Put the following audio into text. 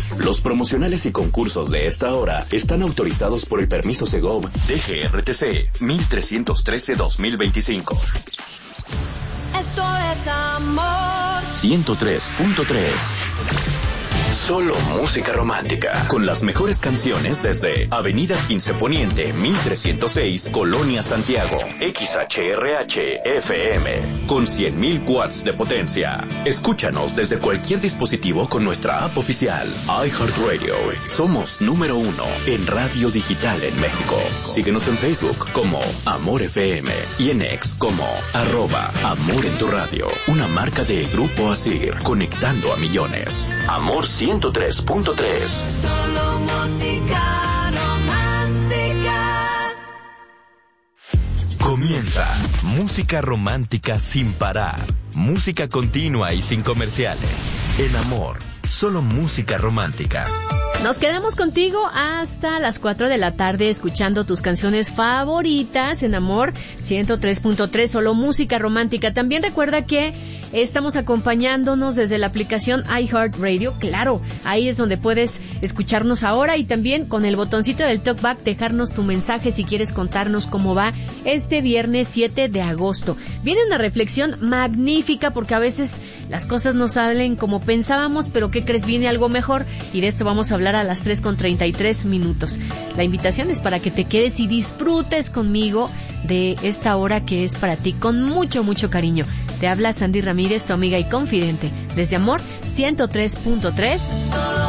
Los promocionales y concursos de esta hora están autorizados por el permiso Segov DGRTC 1313-2025. Esto es amor. 103.3. Solo música romántica, con las mejores canciones desde Avenida 15 Poniente, 1306, Colonia Santiago, XHRH FM, con 100.000 watts de potencia. Escúchanos desde cualquier dispositivo con nuestra app oficial, iHeartRadio. Somos número 1 en radio digital en México. Síguenos en Facebook como Amor FM y en X como @Amor en tu radio. Una marca de Grupo Asir, conectando a millones. Amor 103.3. Solo música romántica. Comienza Música Romántica sin parar. Música continua y sin comerciales. En Amor, solo música romántica. Nos quedamos contigo hasta las 4 de la tarde escuchando tus canciones favoritas en Amor 103.3, solo música romántica. También recuerda que estamos acompañándonos desde la aplicación iHeartRadio. Claro, ahí es donde puedes escucharnos ahora y también con el botoncito del talkback dejarnos tu mensaje si quieres contarnos cómo va este viernes 7 de agosto. Viene una reflexión magnífica porque a veces las cosas no salen como pensábamos, pero ¿qué crees? Viene algo mejor y de esto vamos a hablar a las 3:33. La invitación es para que te quedes y disfrutes conmigo de esta hora que es para ti con mucho, mucho cariño. Te habla Sandy Ramírez, tu amiga y confidente, desde Amor 103.3.